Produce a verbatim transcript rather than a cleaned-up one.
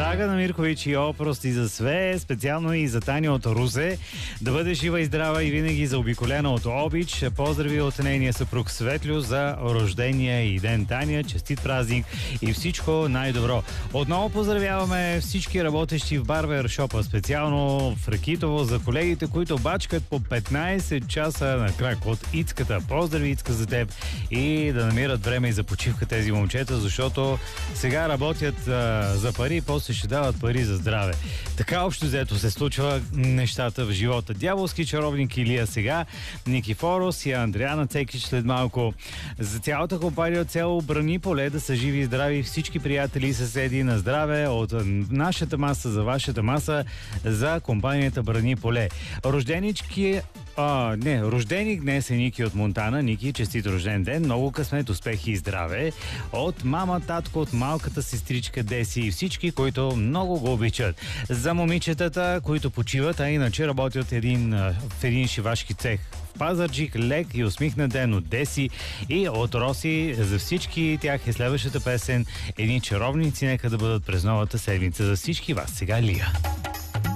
Ага на Миркович и опрости за све, специално и за Таня от Русе. Да бъде жива и здрава и винаги заобиколена от обич. Поздрави от нейния съпруг Светлю за рождения и ден, Таня. Честит празник и всичко най-добро. Отново поздравяваме всички работещи в барбершопа, специално в Ракитово, за колегите, които бачкат по петнайсет часа на крак от Ицката. Поздрави, Ицка, за теб и да намират време и за почивка тези момчета, защото сега работят а, за пари, после ще дават пари за здраве. Така общо взето се случва нещата в живота. Дяволски чаровник Илия сега, Никифорос и Андриана Цекич след малко. За цялата компания от село Брани поле да са живи и здрави всички приятели и съседи на здраве от нашата маса за вашата маса за компанията Брани поле. Рожденички А, не, рожденик днес е Ники от Монтана. Ники, честит рожден ден, много късмет, успехи и здраве. От мама, татко, от малката сестричка Деси и всички, които много го обичат. За момичетата, които почиват, а иначе работят един, в един шивашки цех в Пазарджик, лек и усмихнат ден от Деси и от Роси. За всички тях е следващата песен. Едни чаровници нека да бъдат през новата седмица. За всички вас сега Лия.